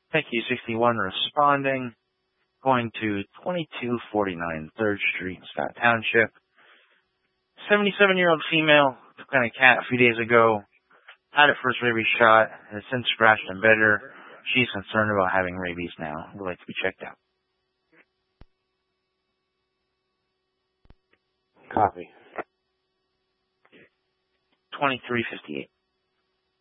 Thank you, 61 responding. Going to 2249 3rd Street, Scott Township. 77-year-old female took on a cat a few days ago. Had it first rabies shot. Has since scratched and bit her. She's concerned about having rabies now. Would like to be checked out. Copy. 2358.